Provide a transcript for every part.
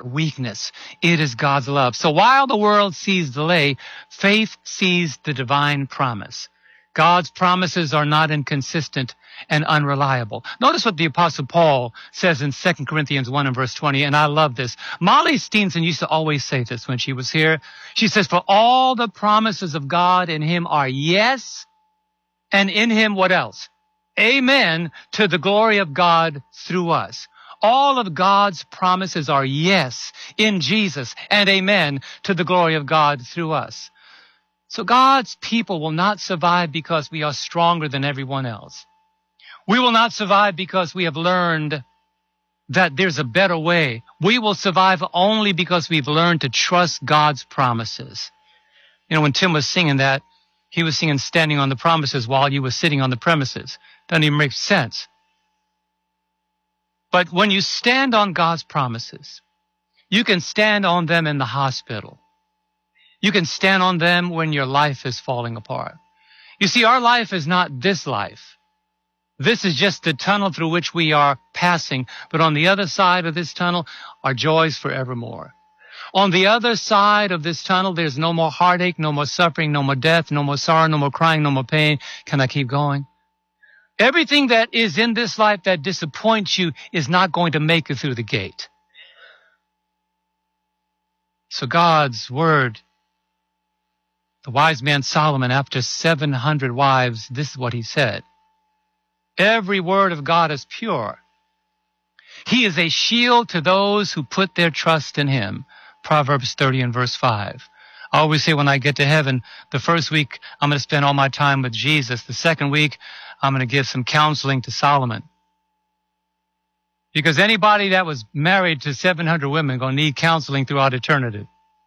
not weakness. It is God's love. So while the world sees delay, faith sees the divine promise. God's promises are not inconsistent and unreliable. Notice what the Apostle Paul says in 2 Corinthians 1 and verse 20, and I love this. Molly Steenson used to always say this when she was here. She says, for all the promises of God in him are yes, and in him what else? Amen, to the glory of God through us. All of God's promises are yes in Jesus, and amen to the glory of God through us. So God's people will not survive because we are stronger than everyone else. We will not survive because we have learned that there's a better way. We will survive only because we've learned to trust God's promises. You know, when Tim was singing that, he was singing standing on the promises while you were sitting on the premises. Doesn't even make sense. But when you stand on God's promises, you can stand on them in the hospital. You can stand on them when your life is falling apart. You see, our life is not this life. This is just the tunnel through which we are passing. But on the other side of this tunnel are joys forevermore. On the other side of this tunnel, there's no more heartache, no more suffering, no more death, no more sorrow, no more crying, no more pain. Can I keep going? Everything that is in this life that disappoints you is not going to make it through the gate. So God's word, the wise man Solomon, after 700 wives, this is what he said. Every word of God is pure. He is a shield to those who put their trust in him. Proverbs 30 and verse 5. I always say when I get to heaven, the first week I'm going to spend all my time with Jesus. The second week, I'm going to give some counseling to Solomon. Because anybody that was married to 700 women is going to need counseling throughout eternity.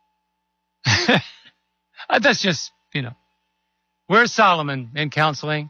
That's just, where's Solomon in counseling?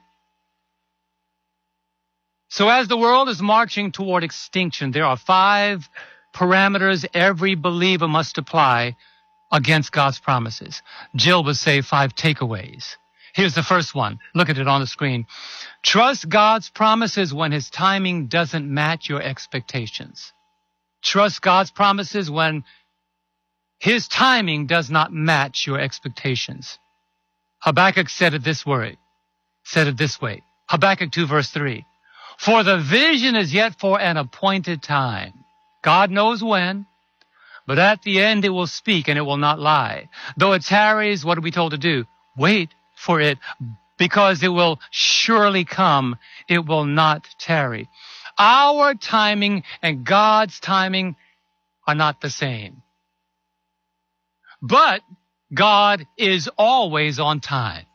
So as the world is marching toward extinction, there are 5 parameters every believer must apply against God's promises. Jill would say 5 takeaways. Here's the first one. Look at it on the screen. Trust God's promises when his timing doesn't match your expectations. Trust God's promises when his timing does not match your expectations. Habakkuk said it this way. Habakkuk 2 verse 3. For the vision is yet for an appointed time. God knows when, but at the end it will speak and it will not lie. Though it tarries, what are we told to do? Wait for it, because it will surely come. It will not tarry. Our timing and God's timing are not the same. But God is always on time.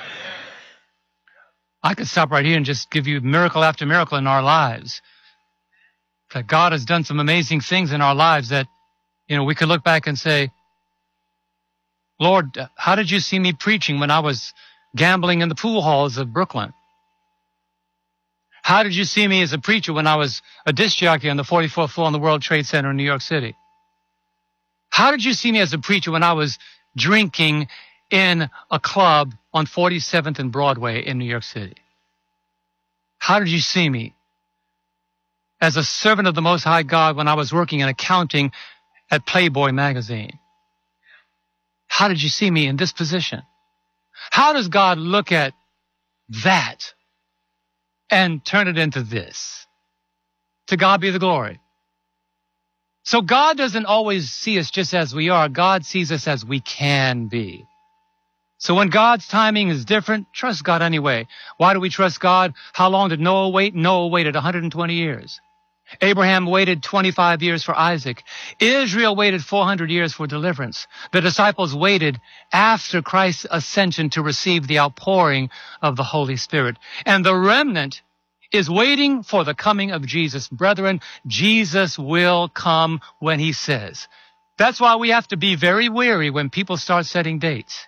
I could stop right here and just give you miracle after miracle in our lives. That God has done some amazing things in our lives that, we could look back and say, Lord, how did you see me preaching when I was gambling in the pool halls of Brooklyn? How did you see me as a preacher when I was a disc jockey on the 44th floor on the World Trade Center in New York City? How did you see me as a preacher when I was drinking in a club on 47th and Broadway in New York City? How did you see me as a servant of the Most High God when I was working in accounting at Playboy magazine? How did you see me in this position? How does God look at that and turn it into this? To God be the glory. So God doesn't always see us just as we are. God sees us as we can be. So when God's timing is different, trust God anyway. Why do we trust God? How long did Noah wait? Noah waited 120 years. Abraham waited 25 years for Isaac. Israel waited 400 years for deliverance. The disciples waited after Christ's ascension to receive the outpouring of the Holy Spirit. And the remnant is waiting for the coming of Jesus. Brethren, Jesus will come when he says. That's why we have to be very wary when people start setting dates.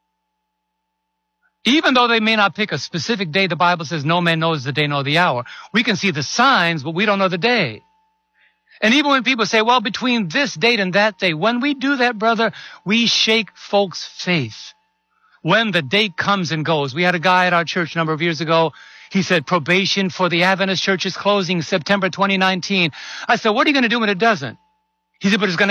Even though they may not pick a specific day, the Bible says no man knows the day nor the hour. We can see the signs, but we don't know the day. And even when people say, well, between this date and that day, when we do that, brother, we shake folks' faith. When the date comes and goes. We had a guy at our church a number of years ago. He said, probation for the Adventist church is closing September 2019. I said, what are you going to do when it doesn't? He said, but it's going to